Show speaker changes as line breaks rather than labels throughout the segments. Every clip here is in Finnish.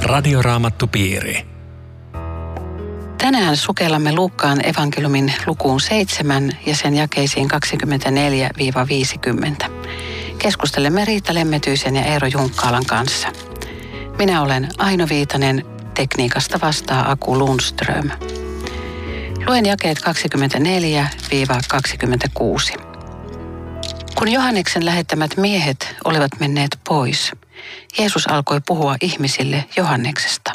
Radioraamattupiiri.
Tänään sukellamme Luukkaan evankeliumin lukuun 7 ja sen jakeisiin 24-50. Keskustelemme Riitta Lemmetyisen ja Eero Junkkaalan kanssa. Minä olen Aino Viitanen, tekniikasta vastaa Aku Lundström. Luen jakeet 24-26. Kun Johanneksen lähettämät miehet olivat menneet pois, Jeesus alkoi puhua ihmisille Johanneksesta.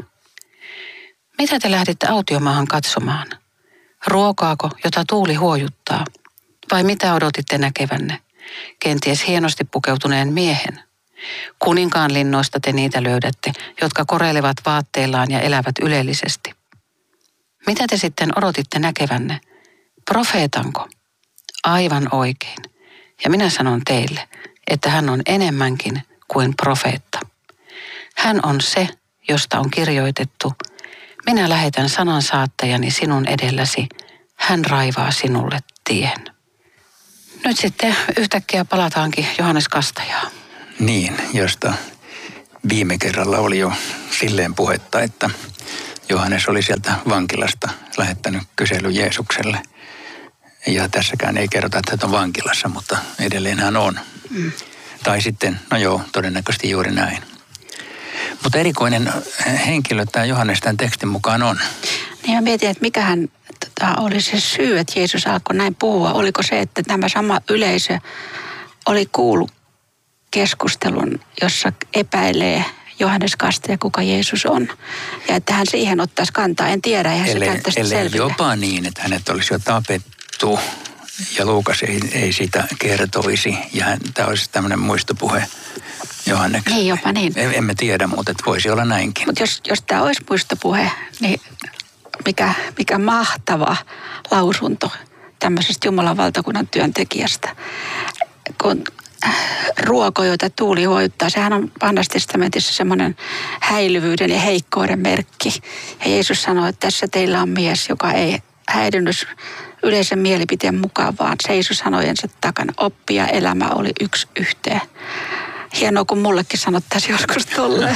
Mitä te lähditte autiomaahan katsomaan? Ruokaako, jota tuuli huojuttaa? Vai mitä odotitte näkevänne? Kenties hienosti pukeutuneen miehen. Kuninkaan linnoista te niitä löydätte, jotka koreilevat vaatteillaan ja elävät ylellisesti. Mitä te sitten odotitte näkevänne? Profeetanko? Aivan oikein. Ja minä sanon teille, että hän on enemmänkin kuin profeetta. Hän on se, josta on kirjoitettu: minä lähetän sanansaattajani sinun edelläsi, hän raivaa sinulle tien. Nyt sitten yhtäkkiä palataankin Johannes Kastajaan.
Niin, josta viime kerralla oli jo silleen puhetta, että Johannes oli sieltä vankilasta lähettänyt kysely Jeesukselle. Ja tässäkään ei kerrota, että hän on vankilassa, mutta edelleen hän on. Tai sitten, no joo, todennäköisesti juuri näin. Mutta erikoinen henkilö tämä Johannes tämän tekstin mukaan on.
Niin mä mietin, että mikähän oli se syy, että Jeesus alkoi näin puhua. Oliko se, että tämä sama yleisö oli kuullut keskustelun, jossa epäilee Johannes Kastaja, kuka Jeesus on. Ja että hän siihen ottaisi kantaa. En tiedä, eihän se käyttäisi selville.
Jopa niin, että hänet olisi jo tapettu ja Luukas ei sitä kertoisi. Ja tämä olisi tämmöinen muistopuhe Johanneksen.
Niin, jopa niin.
Emme tiedä, mutta voisi olla näinkin.
Mutta jos tämä olisi muistopuhe, niin mikä mahtava lausunto tämmöisestä Jumalan valtakunnan työntekijästä. Kun ruoko, jota tuuli huojuttaa, sehän on Vanhassa testamentissa semmoinen häilyvyyden ja heikkouden merkki. Ja Jeesus sanoi, että tässä teillä on mies, joka ei häirinyt yleisen mielipiteen mukaan, vaan seisoi sanojensa takana. Oppi ja elämä oli yksi yhteen. Hienoa, kun mullekin sanottaisiin joskus tolleen.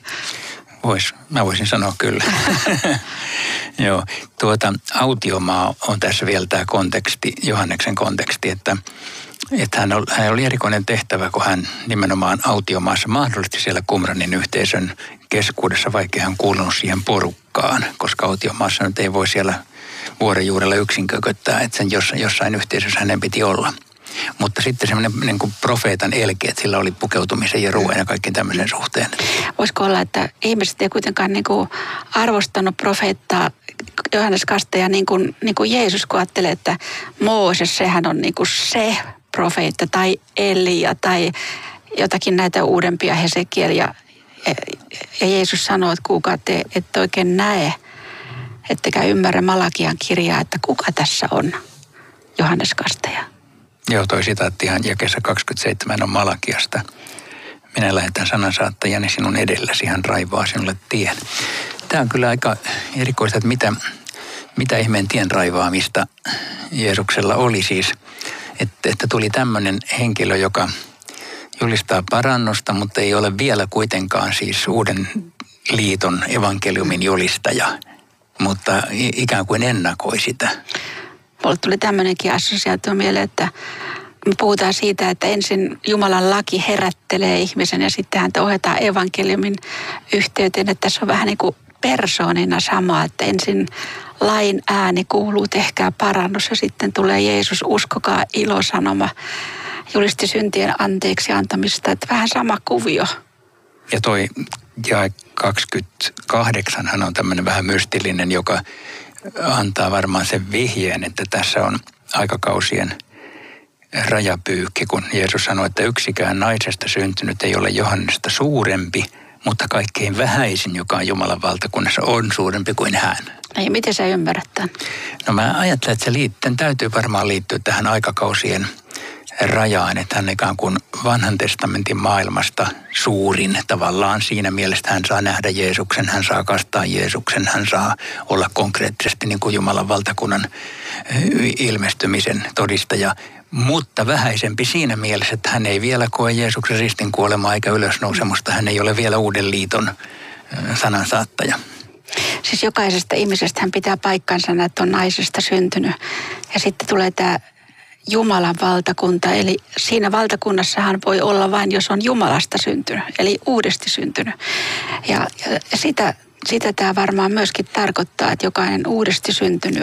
Mä voisin sanoa kyllä. Joo, autiomaa on tässä vielä tämä konteksti, Johanneksen konteksti, että hänellä oli erikoinen tehtävä, kun hän nimenomaan autiomaassa mahdollisesti siellä Qumranin yhteisön keskuudessa, vaikka hän kuulunut siihen porukkaan, koska autiomaassa nyt ei voi siellä vuoren juurella yksin kököttää, että sen jossain yhteisössä hänen piti olla. Mutta sitten semmoinen niin kuin profeetan elke, että sillä oli pukeutumisen ja ruoan ja kaikki tämmöisen suhteen.
Voisiko olla, että ihmiset ei kuitenkaan niin kuin arvostanut profeettaa Johannes Kastaja niin kuin Jeesus, kun ajattelee, että Mooses, sehän on niin kuin se profeetta tai Elia tai jotakin näitä uudempia Hesekiel. Ja Jeesus sanoo, että kuka te ette oikein näe, ettekä ymmärrä Malakian kirjaa, että kuka tässä on Johannes Kastaja.
Joo, toi sitaattihan jakeessa 27 on Malakiasta. Minä lähetän sanansaattajani sinun edelläsi, hän raivaa sinulle tien. Tämä on kyllä aika erikoista, että mitä ihmeen tien raivaamista Jeesuksella oli siis. Että tuli tämmöinen henkilö, joka julistaa parannusta, mutta ei ole vielä kuitenkaan siis uuden liiton evankeliumin julistaja, mutta ikään kuin ennakoi sitä.
Mulle tuli tämmöinenkin assosiaatio mieleen, että me puhutaan siitä, että ensin Jumalan laki herättelee ihmisen ja sitten häntä ohjataan evankeliumin yhteyteen. Että tässä on vähän niin kuin persoonina sama, että ensin lain ääni kuuluu, tehkää parannus ja sitten tulee Jeesus, uskokaa ilosanoma, julisti syntien anteeksi antamista. Että vähän sama kuvio.
Ja toi jae 28 hän on tämmöinen vähän mystillinen, joka antaa varmaan sen vihjeen, että tässä on aikakausien rajapyykki, kun Jeesus sanoi, että yksikään naisesta syntynyt ei ole Johannesta suurempi, mutta kaikkein vähäisin, joka on Jumalan valtakunnassa, on suurempi kuin hän.
Ei, miten sä ymmärrät tämän?
No mä ajattelen, että se täytyy varmaan liittyä tähän aikakausien rajaan, että hän ikään kuin vanhan testamentin maailmasta suurin tavallaan siinä mielessä, hän saa nähdä Jeesuksen, hän saa kastaa Jeesuksen, hän saa olla konkreettisesti niin kuin Jumalan valtakunnan ilmestymisen todistaja, mutta vähäisempi siinä mielessä, että hän ei vielä koe Jeesuksen ristin kuolemaa eikä ylösnousemusta, hän ei ole vielä uuden liiton sanansaattaja.
Siis jokaisesta ihmisestä hän pitää paikkansa, että on naisesta syntynyt. Ja sitten tulee tämä Jumalan valtakunta, eli siinä valtakunnassahan voi olla vain, jos on Jumalasta syntynyt, eli uudesti syntynyt. Ja sitä tämä varmaan myöskin tarkoittaa, että jokainen uudesti syntynyt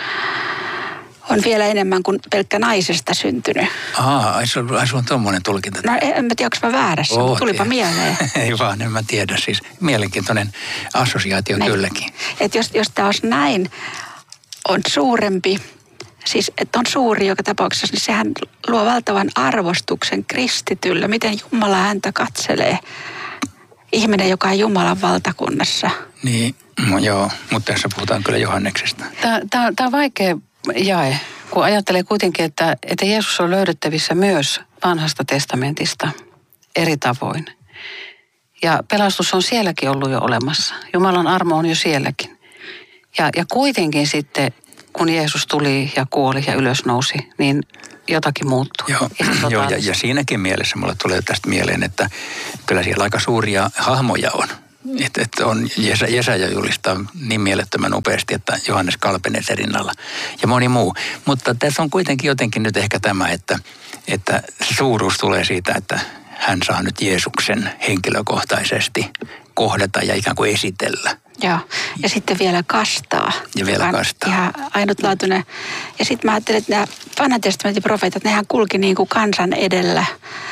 on vielä enemmän kuin pelkkä naisesta syntynyt.
Ai sulla on tommoinen tulkinta.
No en mä tiedä, onko mä väärässä, mutta tulipa mieleen.
Ei vaan, en mä tiedä. Siis mielenkiintoinen assosiaatio kylläkin.
Että jos tämä olisi näin, on suurempi, siis että on suuri joka tapauksessa, niin sehän luo valtavan arvostuksen kristityllä. Miten Jumala häntä katselee, ihminen, joka on Jumalan valtakunnassa.
Niin, no joo, mutta tässä puhutaan kyllä Johanneksesta.
Tämä on vaikea jae, kun ajattelee kuitenkin, että Jeesus on löydettävissä myös vanhasta testamentista eri tavoin. Ja pelastus on sielläkin ollut jo olemassa. Jumalan armo on jo sielläkin. Ja kuitenkin sitten, kun Jeesus tuli ja kuoli ja ylösnousi, niin jotakin muuttui.
Joo, ja siinäkin mielessä mulle tulee tästä mieleen, että kyllä siellä aika suuria hahmoja on. Että on Jesaja julistaa niin mielettömän upeasti, että Johannes kalpenee sen rinnalla ja moni muu. Mutta tässä on kuitenkin jotenkin nyt ehkä tämä, että se suuruus tulee siitä, että hän saa nyt Jeesuksen henkilökohtaisesti kohdata ja ikään kuin esitellä.
Joo, ja sitten vielä kastaa.
Ja vielä kastaa.
Ihan ainutlaatuinen. Ja sitten mä ajattelin, että nämä vanhan testamentin profeetat, nehän kulki niin kuin kansan edellä.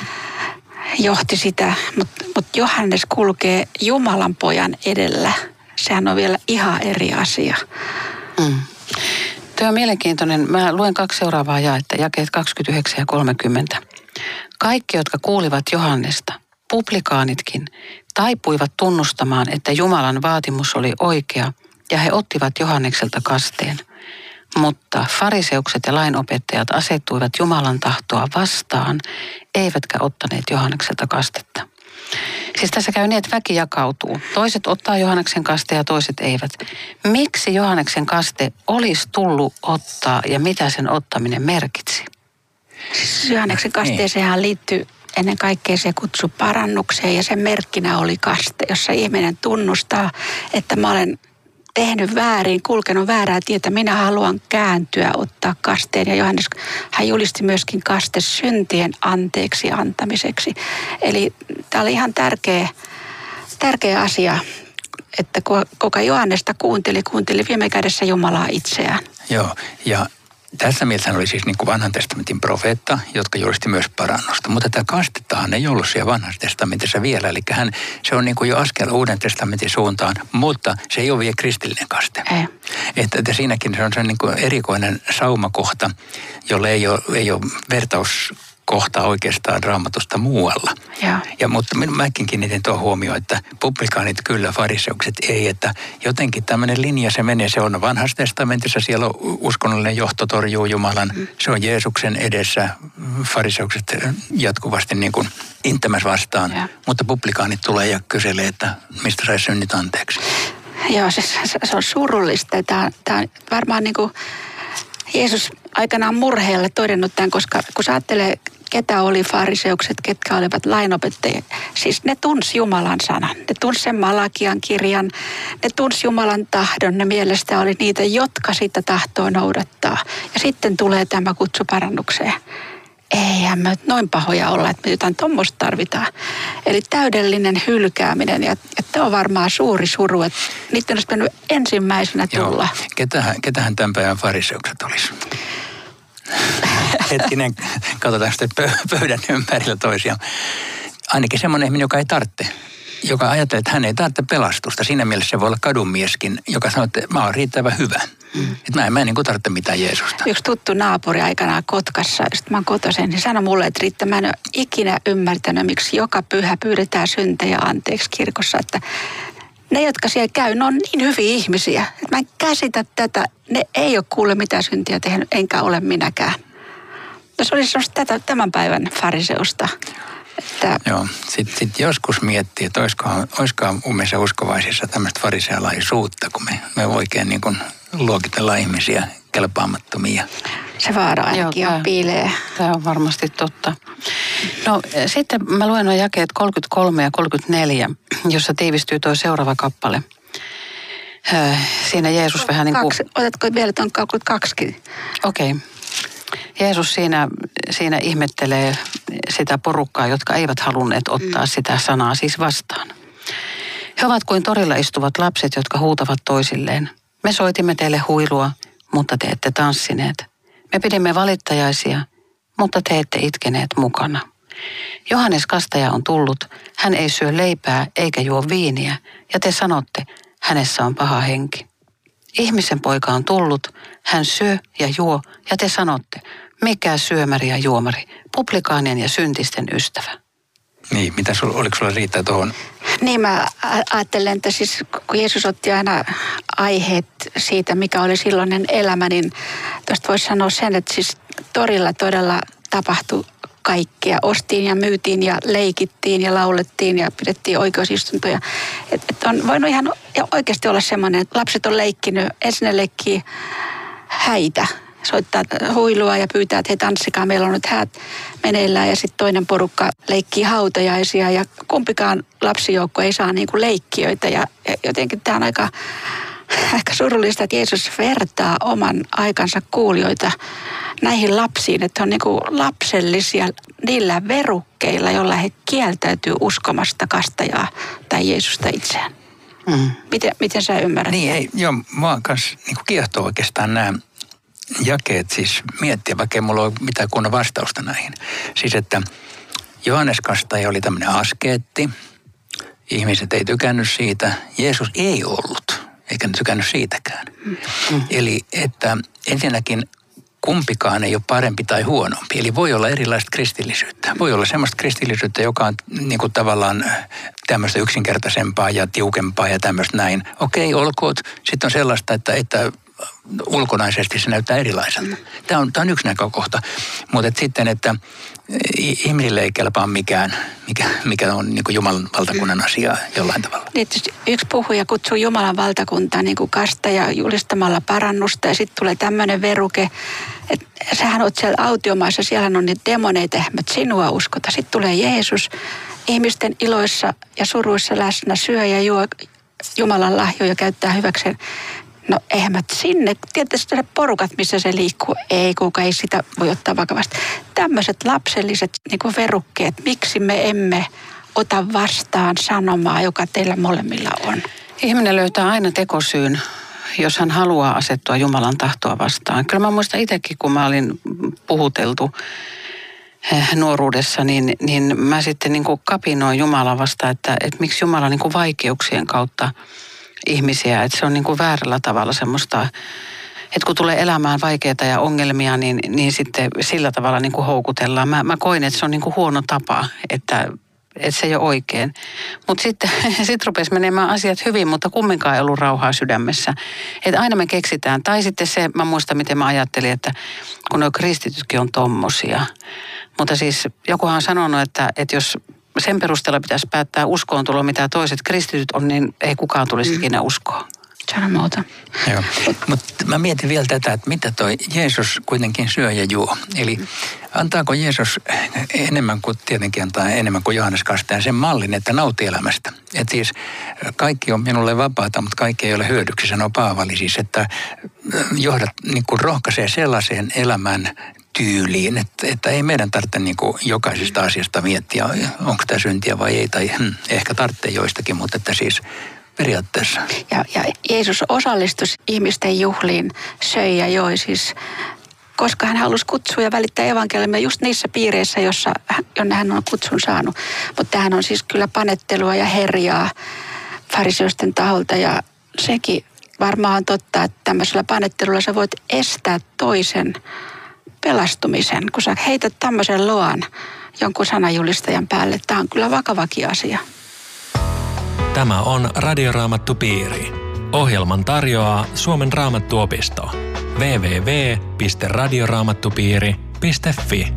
Johti sitä, mutta Johannes kulkee Jumalan pojan edellä. Sehän on vielä ihan eri asia.
Tuo on mielenkiintoinen. Mä luen 2 seuraavaa jaetta, jakeet 29 ja 30. Kaikki, jotka kuulivat Johannesta, publikaanitkin, taipuivat tunnustamaan, että Jumalan vaatimus oli oikea, ja he ottivat Johannekselta kasteen. Mutta fariseukset ja lainopettajat asettuivat Jumalan tahtoa vastaan, eivätkä ottaneet Johannekselta kastetta. Siis tässä käy niin, että väki jakautuu. Toiset ottaa Johanneksen kaste ja toiset eivät. Miksi Johanneksen kaste olisi tullut ottaa ja mitä sen ottaminen merkitsi?
Johanneksen kasteeseenhan liittyy ennen kaikkea se kutsu parannukseen ja sen merkkinä oli kaste, jossa ihminen tunnustaa, että mä olen tehnyt väärin, kulkenut väärää tietä, minä haluan kääntyä, ottaa kasteen. Ja Johannes, hän julisti myöskin kaste syntien anteeksi antamiseksi. Eli tämä oli ihan tärkeä asia, että kuka Johannesta kuunteli viime kädessä Jumalaa itseään.
Joo, ja tässä mielessä hän oli siis niin kuin vanhan testamentin profeetta, jotka julisti myös parannusta. Mutta tämä kastettahan ei ollut siellä vanhassa testamentissa vielä. Eli se on niin kuin jo askel uuden testamentin suuntaan, mutta se ei ole vielä kristillinen kaste.
Ei.
Että siinäkin se on se niin kuin erikoinen saumakohta, jolle ei ole vertauskohtaa oikeastaan Raamatusta muualla. Mutta mäkin kiinnitin tuon huomioon, että publikaanit kyllä, fariseukset ei, että jotenkin tämmöinen linja se menee. Se on vanhassa testamentissa, siellä on uskonnollinen johto torjuu Jumalan. Se on Jeesuksen edessä, fariseukset jatkuvasti niin kuin inttämässä vastaan. Mutta publikaanit tulee ja kyselee, että mistä saisi synnit anteeksi.
Joo, se on surullista. Tämä on varmaan niin kuin Jeesus aikanaan murheelle todennut tämän, koska kun sä ajattelee, ketä oli fariseukset, ketkä olivat lainopettajia. Siis ne tunsi Jumalan sanan, ne tunsi sen Malakian kirjan, ne tunsi Jumalan tahdon, ne mielestä oli niitä, jotka sitä tahtoa noudattaa. Ja sitten tulee tämä kutsu parannukseen. Eihän me noin pahoja olla, että me jotain tuommoista tarvitaan. Eli täydellinen hylkääminen ja tämä on varmaan suuri suru, että niiden olisi mennyt ensimmäisenä tulla.
Joo. Ketähän tämän päivän fariseukset olisi? Hetkinen, katsotaan sitten pöydän ympärillä toisiaan. Ainakin semmoinen ihminen, joka ei tarvitse. Joka ajattelee, että hän ei tarvitse pelastusta. Siinä mielessä se voi olla kadunmieskin, joka sanoo, että mä oon riittävän hyvä. Että mä en niin kuin tarvitse mitään Jeesusta.
Yksi tuttu naapuri aikanaan Kotkassa, josta mä oon kotoisin, niin sanoi mulle, että Riitta, mä en ole ikinä ymmärtänyt, miksi joka pyhä pyydetään syntejä anteeksi kirkossa. Että ne, jotka siellä käy, ne on niin hyviä ihmisiä. Että mä en käsitä tätä. Ne ei ole kuule mitään syntiä tehnyt, enkä ole minäkään. Se olisi tämän päivän fariseusta. Että
joo, sitten joskus miettii, että olisikohan meissä uskovaisissa tämmöistä farisealaisuutta, kun me oikein niin kuin luokitellaan ihmisiä kelpaamattomia.
Se vaara ainakin piilee.
Tämä on varmasti totta. No sitten mä luen nuo jakeet 33 ja 34, jossa tiivistyy tuo seuraava kappale. Siinä Jeesus vähän niin kuin...
Otatko vielä tuon 32?
Okei. Jeesus siinä ihmettelee sitä porukkaa, jotka eivät halunneet ottaa sitä sanaa siis vastaan. He ovat kuin torilla istuvat lapset, jotka huutavat toisilleen. Me soitimme teille huilua, mutta te ette tanssineet. Me pidimme valittajaisia, mutta te ette itkeneet mukana. Johannes Kastaja on tullut, hän ei syö leipää eikä juo viiniä, ja te sanotte, hänessä on paha henki. Ihmisen poika on tullut, hän syö ja juo, ja te sanotte, mikä syömäri ja juomari, publikaanien ja syntisten ystävä.
Niin, oliko sulla riittää tuohon?
Niin mä ajattelen, että siis kun Jeesus otti aina aiheet siitä, mikä oli silloinen elämä, niin tuosta voisi sanoa sen, että siis torilla todella tapahtui kaikkea. Ostiin ja myytiin ja leikittiin ja laulettiin ja pidettiin oikeusistuntoja. Että on voinut ihan oikeasti olla semmoinen, että lapset on leikkinyt, ensin ne leikkii häitä. Soittaa huilua ja pyytää, että hei tanssikaa, meillä on nyt häät meneillään. Ja sitten toinen porukka leikkii hautajaisia ja kumpikaan lapsijoukko ei saa niinku leikkiöitä. Ja jotenkin tämä on aika surullista, että Jeesus vertaa oman aikansa kuulijoita näihin lapsiin. Että on niinku lapsellisia niillä verukkeilla, joilla he kieltäytyy uskomasta kastajaa tai Jeesusta itseään. Miten sä ymmärrät?
Niin, mua kanssa niinku kiehtoo oikeastaan nämä jakeet siis miettiä, vaikka ei mulla ole mitään kunnon vastausta näihin. Siis, että Johannes Kastaja oli tämmöinen askeetti. Ihmiset ei tykännyt siitä. Jeesus ei ollut, eikä tykännyt siitäkään. Eli, että ensinnäkin kumpikaan ei ole parempi tai huonompi. Eli voi olla erilaista kristillisyyttä. Voi olla semmoista kristillisyyttä, joka on niin kuin tavallaan tämmöistä yksinkertaisempaa ja tiukempaa ja tämmöistä näin. Okei, olkoot. Sitten on sellaista, että ulkonaisesti se näyttää erilaiselta. Tämä on yksi näkökohta. Mutta sitten, että ihmisille ei kelpaa mikään, mikä on niin kuin Jumalan valtakunnan asia jollain tavalla.
Yksi puhuja kutsuu Jumalan valtakuntaa niin kuin kastaja julistamalla parannusta ja sitten tulee tämmöinen veruke, että sähän oot siellä autiomaassa, siellä on niitä demoneita, mutta sinua uskota. Sitten tulee Jeesus ihmisten iloissa ja suruissa läsnä, syö ja juo Jumalan lahjoja käyttää hyväkseen. No eihän mä sinne, tietysti ne porukat, missä se liikkuu, kuka ei sitä voi ottaa vakavasti. Tämmöiset lapselliset niin kuin verukkeet, miksi me emme ota vastaan sanomaa, joka teillä molemmilla on?
Ihminen löytää aina tekosyyn, jos hän haluaa asettua Jumalan tahtoa vastaan. Kyllä mä muistan itsekin, kun mä olin puhuteltu nuoruudessa, niin mä sitten niin kuin kapinoin Jumalaa vastaan, että miksi Jumala niin kuin vaikeuksien kautta ihmisiä, että se on niin kuin väärällä tavalla semmoista, että kun tulee elämään vaikeita ja ongelmia, niin sitten sillä tavalla niin kuin houkutellaan. Mä koin, että se on niin kuin huono tapa, että se ei ole oikein. Mutta sitten rupesi menemään asiat hyvin, mutta kumminkaan ei ollut rauhaa sydämessä. Että aina me keksitään. Tai sitten se, mä muistan miten mä ajattelin, että kun nuo kristitytkin on tommosia. Mutta siis jokuhan on sanonut, että jos sen perusteella pitäisi päättää uskoon tulo, mitä toiset kristityt on, niin ei kukaan tulisi ikinä uskoon.
Sano muuta.
Joo, mutta mä mietin vielä tätä, että mitä toi Jeesus kuitenkin syö ja juo. Eli antaako Jeesus enemmän kuin tietenkin antaa enemmän kuin Johannes Kastaja sen mallin, että nauti elämästä. Että siis kaikki on minulle vapaata, mutta kaikki ei ole hyödyksi, sanoo Paavali siis, että johdat niin kuin rohkaisee sellaiseen elämän tyyliin, että ei meidän tarvitse niin kuin jokaisesta asiasta miettiä, onko tämä syntiä vai ei, tai ehkä tarvitsee joistakin, mutta että siis periaatteessa.
Ja Jeesus osallistui ihmisten juhliin, söi ja joi siis, koska hän halusi kutsua ja välittää evankeliumia just niissä piireissä, jonne hän on kutsun saanut. Mutta tämähän on siis kyllä panettelua ja herjaa fariseusten taholta ja sekin varmaan on totta, että tämmöisellä panettelulla sä voit estää toisen pelastumisen, kun sä heität tämmöisen loan jonkun sanajulistajan päälle. Tämä on kyllä vakavakin asia.
Tämä on Radioraamattupiiri. Ohjelman tarjoaa Suomen Raamattuopisto. www.radioraamattupiiri.fi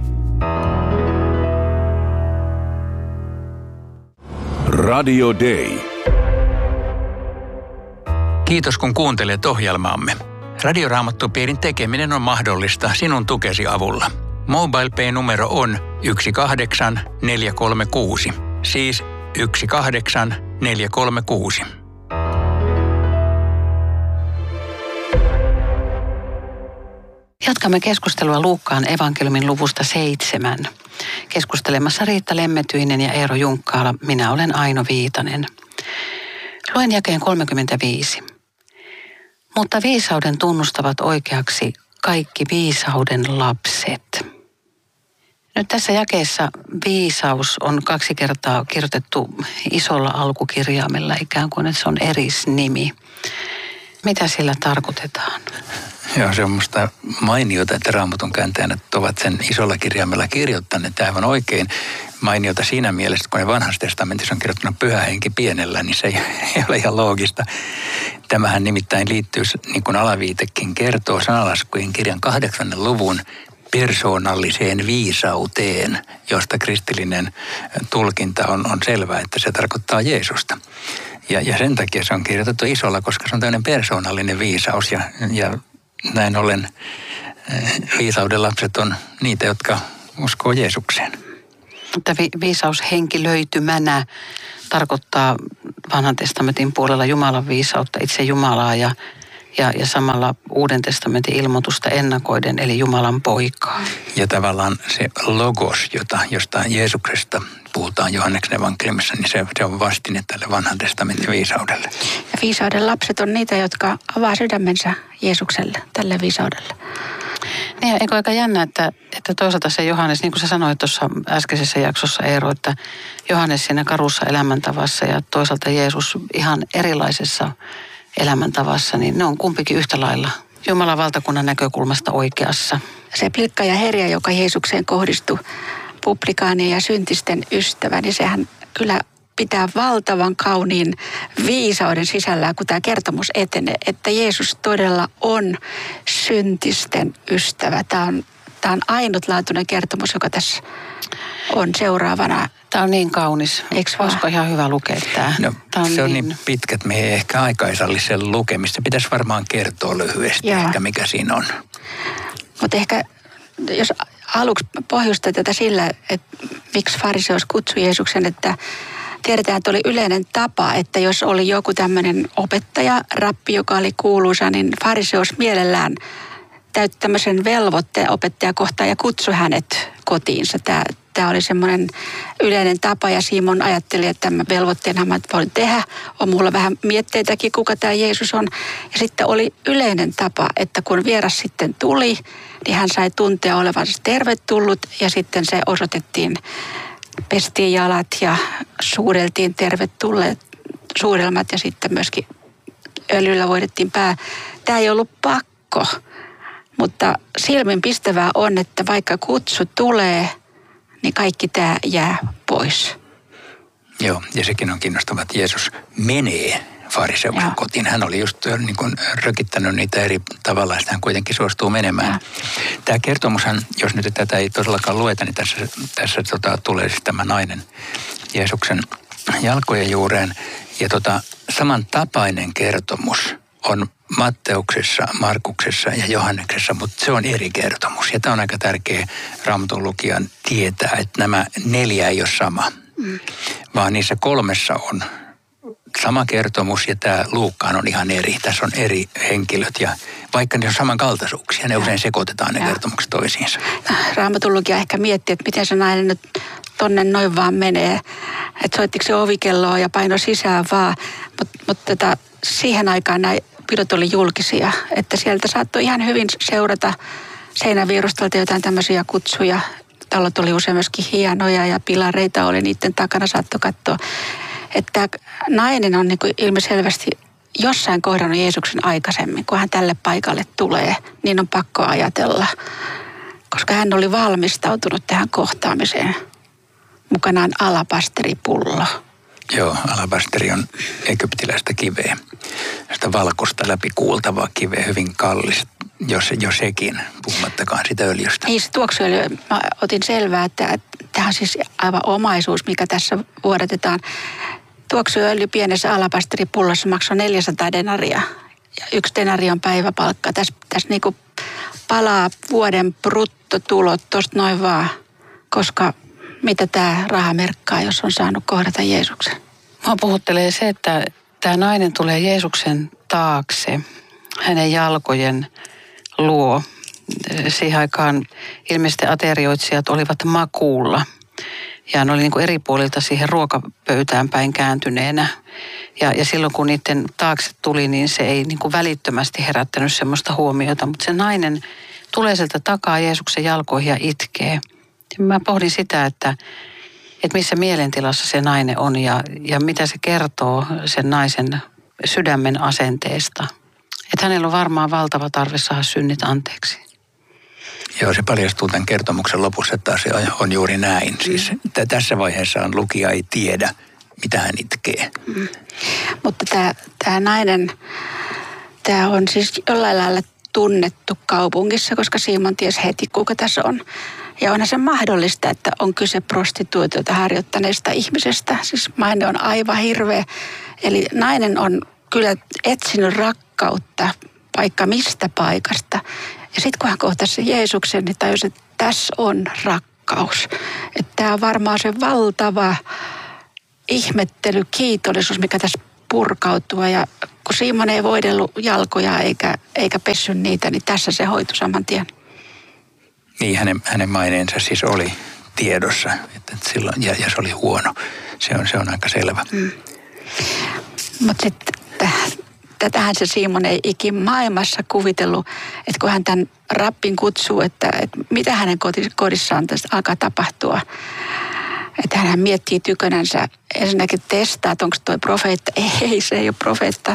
Radio Day.
Kiitos kun kuuntelet ohjelmaamme. Radioraamattupiirin tekeminen on mahdollista sinun tukesi avulla. MobilePay-numero on 18436. Siis 18436.
Jatkamme keskustelua Luukkaan evankeliumin luvusta 7. Keskustelemassa Riitta Lemmetyinen ja Eero Junkkaala. Minä olen Aino Viitanen. Luen jakeen 35. Mutta viisauden tunnustavat oikeaksi kaikki viisauden lapset. Nyt tässä jakeessa viisaus on 2 kertaa kirjoitettu isolla alkukirjaimella, ikään kuin että se on erisnimi. Mitä sillä tarkoitetaan?
Joo, se on musta mainiota, että Raamatun kääntäjät ovat sen isolla kirjaimella kirjoittaneet aivan oikein. Mainiota siinä mielessä, kun ne vanhassa testamentissa on kirjoittanut Pyhä Henki pienellä, niin se ei ole ihan loogista. Tämähän nimittäin liittyy, niin kuin alaviitekin kertoo, Sanalaskujen kirjan 8. luvun persoonalliseen viisauteen, josta kristillinen tulkinta on selvä, että se tarkoittaa Jeesusta. Ja sen takia se on kirjoitettu isolla, koska se on tämmöinen persoonallinen viisaus ja näin ollen viisauden lapset on niitä, jotka uskoo Jeesukseen.
Mutta viisaus henkilöitymänä tarkoittaa vanhan testamentin puolella Jumalan viisautta, itse Jumalaa ja samalla Uuden testamentin ilmoitusta ennakoiden, eli Jumalan poikaa.
Ja tavallaan se logos, josta Jeesuksesta puhutaan Johanneksen evankeliumissa, niin se on vastine tälle vanhan testamentin viisaudelle.
Ja viisauden lapset on niitä, jotka avaa sydämensä Jeesukselle, tälle viisaudelle.
Niin, eikö aika jännä, että toisaalta se Johannes, niin kuin sä sanoit tuossa äskeisessä jaksossa Eero, että Johannes siinä karussa elämäntavassa ja toisaalta Jeesus ihan erilaisessa elämäntavassa, niin ne on kumpikin yhtä lailla Jumalan valtakunnan näkökulmasta oikeassa.
Se pilkka ja herja, joka Jeesukseen kohdistui, publikaanien ja syntisten ystävä, niin sehän kyllä pitää valtavan kauniin viisauden sisällään, kun tämä kertomus etenee, että Jeesus todella on syntisten ystävä. Tämä on ainutlaatuinen kertomus, joka tässä on seuraavana.
Tämä on niin kaunis.
Eikö vaan?
Olisiko ihan hyvä lukea tämä?
No, se on niin pitkä, että me ei ehkä aikaisalli sen lukemista. Se pitäisi varmaan kertoa lyhyesti ehkä, mikä siinä on.
Mutta ehkä, jos aluksi pohjustaa tätä sillä, että miksi fariseus kutsui Jeesuksen, että tiedetään, että oli yleinen tapa, että jos oli joku tämmöinen opettaja, rappi, joka oli kuuluisa, niin fariseus mielellään täytti tämmöisen velvoitteen opettajakohtaan ja kutsui hänet kotiinsa. Tämä oli semmoinen yleinen tapa ja Simon ajatteli, että tämän velvoitteenhan mä voin tehdä. On mulla vähän mietteitäkin, kuka tämä Jeesus on. Ja sitten oli yleinen tapa, että kun vieras sitten tuli, niin hän sai tuntea olevansa tervetullut ja sitten se osoitettiin, pestiin jalat ja suudeltiin tervetulleet suudelmat ja sitten myöskin öljyllä voidettiin pää. Tämä ei ollut pakko, mutta silminpistävää on, että vaikka kutsu tulee, niin kaikki tämä jää pois.
Joo, ja sekin on kiinnostavaa, että Jeesus menee fariseuksen kotiin. Hän oli just niin kuin rökittänyt niitä eri tavalla, ja hän kuitenkin suostuu menemään. Tämä kertomushan, jos nyt tätä ei todellakaan lueta, niin tässä tulee siis tämä nainen Jeesuksen jalkojen juureen. Ja samantapainen kertomus on Matteuksessa, Markuksessa ja Johanneksessa, mutta se on eri kertomus. Ja tämä on aika tärkeä Raamatun lukijan tietää, että nämä 4 ei ole sama, vaan niissä 3 on sama kertomus ja tämä Luukkaan on ihan eri. Tässä on eri henkilöt ja vaikka ne on samankaltaisuuksia, ne usein sekoitetaan ne kertomukset toisiinsa.
Raamatun lukija ehkä miettii, että miten se nainen nyt tonne noin vaan menee. Että soittiko se ovikelloa ja paino sisään vaan. Mutta siihen aikaan nämä pidot oli julkisia, että sieltä saattoi ihan hyvin seurata seinäviirustalta jotain tämmöisiä kutsuja. Talot oli usein myöskin hienoja ja pilareita oli niiden takana, saattoi katsoa. Että nainen on niin kuin ilmiselvästi jossain kohdannut Jeesuksen aikaisemmin, kun hän tälle paikalle tulee, niin on pakko ajatella, koska hän oli valmistautunut tähän kohtaamiseen. Mukanaan alapasteripullo.
Joo, alabasteri on egyptiläistä kiveä. Sitä valkoista läpikuultavaa kiveä, hyvin kallis, jos sekin, puhumattakaan sitä öljystä.
Niin, se tuoksuöljy, mä otin selvää, että tämä on siis aivan omaisuus, mikä tässä vuodatetaan. Tuoksuöljy pienessä alapasteripullossa maksoi 400 denaria. ja 1 denarion päiväpalkka. Tässä niinku palaa vuoden bruttotulot tuosta noin vaan, koska mitä tämä raha merkkaa, jos on saanut kohdata Jeesuksen.
Mua puhuttelee se, että tämä nainen tulee Jeesuksen taakse, hänen jalkojen luo. Siihen aikaan ilmeisesti aterioitsijat olivat makuulla ja ne oli niin kuin eri puolilta siihen ruokapöytään päin kääntyneenä. Ja silloin kun niiden taakse tuli, niin se ei niin kuin välittömästi herättänyt semmoista huomiota, mutta se nainen tulee sieltä takaa Jeesuksen jalkoihin ja itkee. Ja mä pohdin sitä, että missä mielentilassa se nainen on ja mitä se kertoo sen naisen sydämen asenteesta. Että hänellä on varmaan valtava tarve saada synnit anteeksi.
Joo, se paljastuu tämän kertomuksen lopussa, että se on juuri näin. Siis tässä vaiheessa lukija ei tiedä, mitä hän itkee.
Mutta tämä nainen, tämä on siis jollain lailla tunnettu kaupungissa, koska Simon tiesi heti, kuka tässä on. Ja onhan se mahdollista, että on kyse prostituutiota harjoittaneesta ihmisestä. Siis maine on aivan hirveä. Eli nainen on kyllä etsinyt rakkautta vaikka mistä paikasta. Ja sitten kun hän kohtasi Jeesuksen, niin tajusi, että tässä on rakkaus. Että tämä on varmaan se valtava ihmettely, kiitollisuus, mikä tässä purkautuu. Ja kun Simon ei voidellut jalkoja eikä pessy niitä, niin tässä se hoitui saman tien.
Niin, hänen maineensa siis oli tiedossa, että silloin, ja se oli huono. Se on aika selvä.
Mutta sitten tätähän se Simon ei ikin maailmassa kuvitellut, että kun hän tämän rabbin kutsuu, että mitä hänen kodissaan tästä alkaa tapahtua. Että hän miettii tykönänsä, ensinnäkin testaa, että onko toi profeetta. Ei, se ei ole profeetta.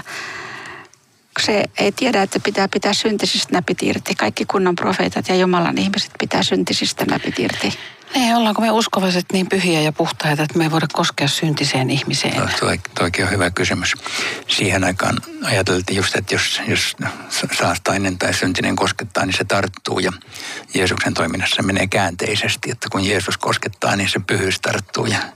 Se ei tiedä, että pitää syntisistä näpit irti. Kaikki kunnon profeetat ja Jumalan ihmiset pitää syntisistä näpit irti.
Ei, ollaanko me uskovaiset niin pyhiä ja puhtaita, että me ei voida koskea syntiseen ihmiseen?
No, toikin on hyvä kysymys. Siihen aikaan ajateltiin just, että jos saastainen tai syntinen koskettaa, niin se tarttuu. Ja Jeesuksen toiminnassa menee käänteisesti, että kun Jeesus koskettaa, niin se pyhyys tarttuu. Ja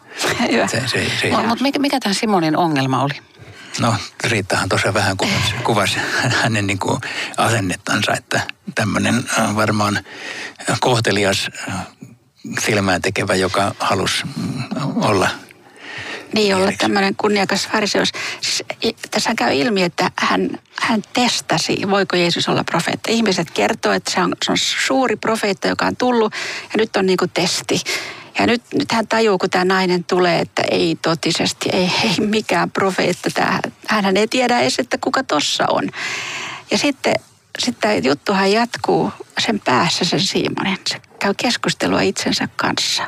mutta mikä tämä Simonin ongelma oli?
No, Riittahan tuossa vähän kuvasi hänen niin kuin asennettansa, että tämmöinen varmaan kohtelias silmään tekevä, joka halusi olla.
Niin, olla tämmöinen kunniakas fariseus. Siis, tässä käy ilmi, että hän testasi, voiko Jeesus olla profeetta. Ihmiset kertoo, että se on suuri profeetta, joka on tullut, ja nyt on niin kuin testi. Ja nyt hän tajuu, kun tämä nainen tulee, että ei totisesti, ei mikään profeetta. Hän ei tiedä edes, että kuka tossa on. Ja sitten juttuhan jatkuu sen päässä sen Simonin. Se käy keskustelua itsensä kanssa.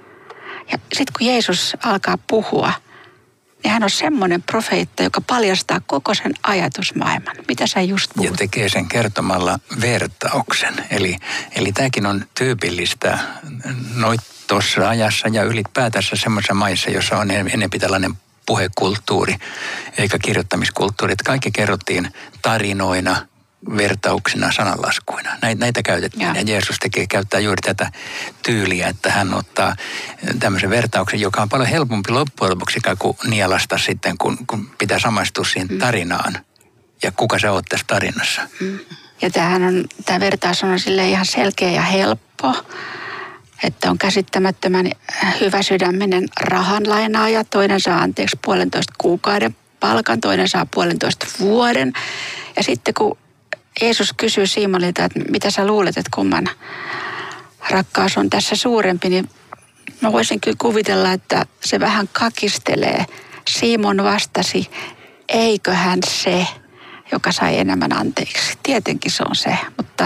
Ja sitten kun Jeesus alkaa puhua, niin hän on semmoinen profeetta, joka paljastaa koko sen ajatusmaailman. Mitä sä just puhut?
Ja tekee sen kertomalla vertauksen. Eli tämäkin on tyypillistä tuossa ajassa ja ylipäätänsä semmoisessa maissa, jossa on enemmän tällainen puhekulttuuri eikä kirjoittamiskulttuuri. Että kaikki kerrottiin tarinoina, vertauksina, sananlaskuina. Näitä käytettiin ja Jeesus käyttää juuri tätä tyyliä, että hän ottaa tämmöisen vertauksen, joka on paljon helpompi loppujen lopuksi kuin nielasta sitten, kun pitää samaistua siihen tarinaan ja kuka sä oot tässä tarinassa.
Ja tämä vertaus on sille ihan selkeä ja helppo, että on käsittämättömän hyvä sydäminen rahanlainaaja, toinen saa anteeksi 1,5 kuukauden palkan, toinen saa 1,5 vuoden. Ja sitten kun Jeesus kysyy Simonilta, että mitä sä luulet, että kumman rakkaus on tässä suurempi, niin mä voisin kyllä kuvitella, että se vähän kakistelee. Simon vastasi, eiköhän se, joka sai enemmän anteeksi. Tietenkin se on se, mutta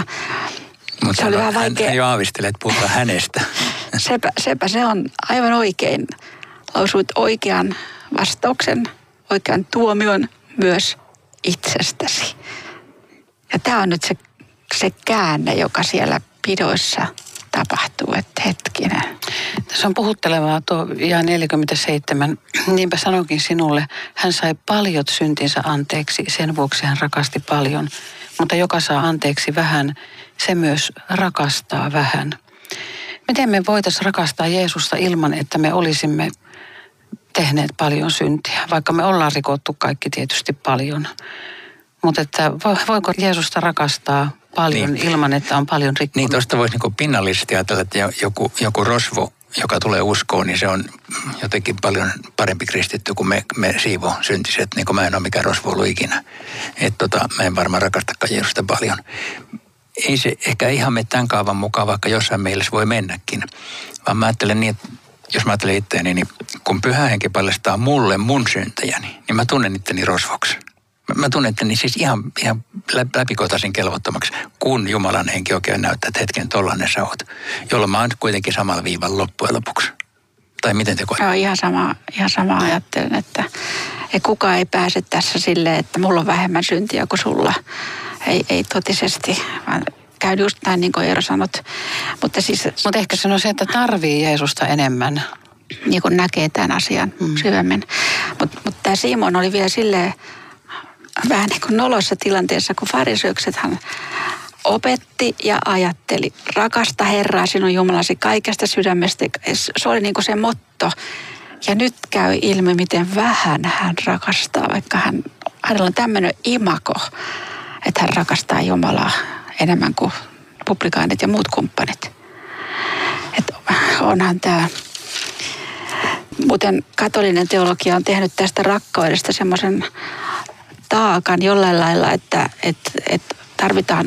se oli vähän vaikea.
Hän jo aavistelee, että puhutaan hänestä.
Sepä se on aivan oikein. Lausuit oikean vastauksen, oikean tuomion myös itsestäsi. Ja tämä on nyt se käänne, joka siellä pidoissa tapahtuu, että hetkinen.
Tässä on puhuttelevaa tuo jae 47. Niinpä sanoinkin sinulle, hän sai paljot syntinsä anteeksi, sen vuoksi hän rakasti paljon. Mutta joka saa anteeksi vähän, se myös rakastaa vähän. Miten me voitaisiin rakastaa Jeesusta ilman, että me olisimme tehneet paljon syntiä, vaikka me ollaan rikottu kaikki tietysti paljon. Mutta että voiko Jeesusta rakastaa paljon ilman, että on paljon rikkonut?
Niin, tuosta voisi niin pinnallisesti ajatella, että joku rosvo, joka tulee uskoon, niin se on jotenkin paljon parempi kristitty kuin me siivosyntiset, niin kuin mä en ole mikään rosvo ollut ikinä. Että mä en varmaan rakastakaan Jeesusta paljon. Ei se ehkä ihan mene tämän kaavan mukaan, vaikka jossain mielessä voi mennäkin. Vaan mä ajattelen niin, että jos mä ajattelen itseäni, niin kun Pyhä Henki paljastaa mulle mun syntejäni, niin mä tunnen itteni rosvoksi. Mä tunnen itteni siis ihan läpikotaisin kelvottomaksi, kun Jumalan henki oikein näyttää, että hetken tollainen sä oot. Jolloin mä oon kuitenkin samalla viivalla loppujen lopuksi. Tai miten te koette?
Joo, ihan sama ajattelen, että kukaan ei pääse tässä silleen, että mulla on vähemmän syntiä kuin sulla. Ei totisesti, vaan käy just näin niin kuin Eero sanot. Mutta
ehkä se on se, että tarvii Jeesusta enemmän.
Niin kuin näkee tämän asian syvemmin. Mutta tämä Simon oli vielä silleen vähän niin kuin nolossa tilanteessa, kun fariseuksethan opetti ja ajatteli. Rakasta Herraa sinun Jumalasi kaikesta sydämestä. Se oli niin kuin se motto. Ja nyt käy ilmi, miten vähän hän rakastaa, vaikka hänellä on tämmöinen imako, että hän rakastaa Jumalaa enemmän kuin publikaanit ja muut kumppanit. Että onhan tämä. Muuten katolinen teologia on tehnyt tästä rakkaudesta semmoisen taakan jollain lailla, että tarvitaan